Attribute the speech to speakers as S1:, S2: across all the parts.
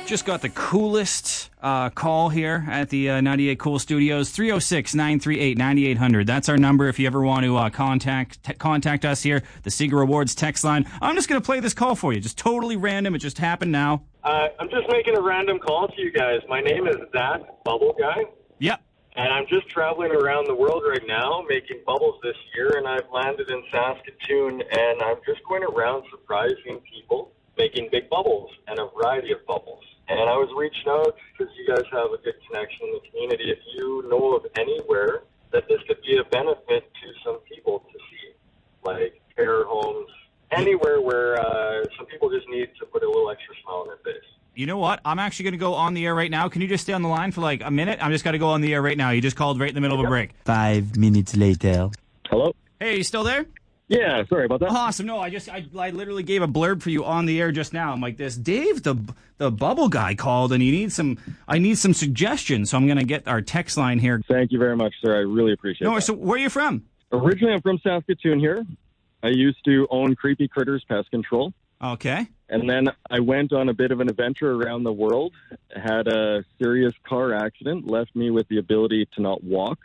S1: Just got the coolest call here at the 98 Cool Studios. 306-938-9800. That's our number if you ever want to contact us here. The Seeger Rewards text line. I'm just going to play this call for you. Just totally random. It just happened now.
S2: I'm just making a random call to you guys. My name is that Bubble Guy.
S1: Yep.
S2: And I'm just traveling around the world right now making bubbles this year, and I've landed in Saskatoon, and I'm just going around surprising people making big bubbles and a variety of bubbles. And I was reaching out because you guys have a good connection in the community. If you know of anywhere that this could be a benefit to some people to see, like care homes, anywhere where some people just need to put a little extra smile on their face.
S1: You know what? I'm actually going to go on the air right now. Can you just stay on the line for like a minute? I'm just got to go on the air right now. You just called right in the middle of a break.
S3: 5 minutes later.
S2: Hello?
S1: Hey, you still there?
S2: Yeah, sorry about that.
S1: Awesome. No, I literally gave a blurb for you on the air just now. I'm like this. Dave, the bubble guy called, and I need some suggestions. So I'm going to get our text line here.
S2: Thank you very much, sir. I really appreciate it.
S1: No, so where are you from?
S2: Originally, I'm from Saskatoon here. I used to own Creepy Critters Pest Control.
S1: Okay.
S2: And then I went on a bit of an adventure around the world, had a serious car accident, left me with the ability to not walk.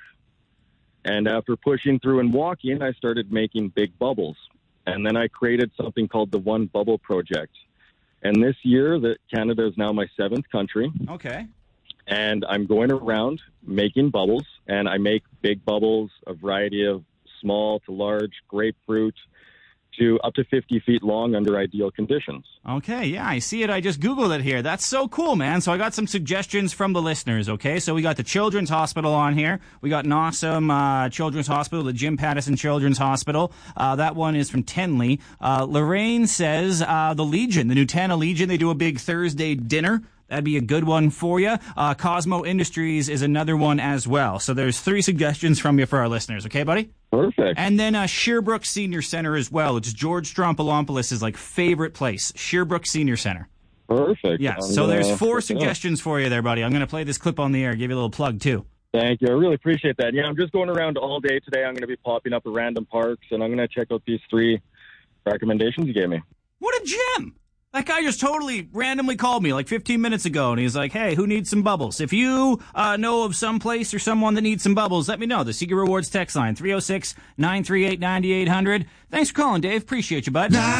S2: And after pushing through and walking, I started making big bubbles. And then I created something called the One Bubble Project. And this year, Canada is now my 7th country.
S1: Okay.
S2: And I'm going around making bubbles, and I make big bubbles, a variety of small to large, grapefruit, to up to 50 feet long under ideal conditions.
S1: Okay, yeah, I see it. I just Googled it here. That's so cool, man. So I got some suggestions from the listeners, okay? So we got the Children's Hospital on here. We got an awesome Children's Hospital, the Jim Pattison Children's Hospital. That one is from Tenley. Lorraine says the Legion, the Nutana Legion, they do a big Thursday dinner. That'd be a good one for you. Cosmo Industries is another one as well. So there's 3 suggestions from you for our listeners. Okay, buddy?
S2: Perfect.
S1: And then Sherbrooke Senior Center as well. It's George Strompolopoulos' favorite place, Sherbrooke Senior Center.
S2: Perfect.
S1: Yeah, so there's 4 suggestions for you there, buddy. I'm going to play this clip on the air, give you a little plug, too.
S2: Thank you. I really appreciate that. Yeah, I'm just going around all day today. I'm going to be popping up at random parks, and I'm going to check out these 3 recommendations you gave me.
S1: What a gem! That guy just totally randomly called me like 15 minutes ago, and he's like, hey, who needs some bubbles? If you know of some place or someone that needs some bubbles, let me know. The Seeger Rewards text line, 306-938-9800. Thanks for calling, Dave. Appreciate you, bud.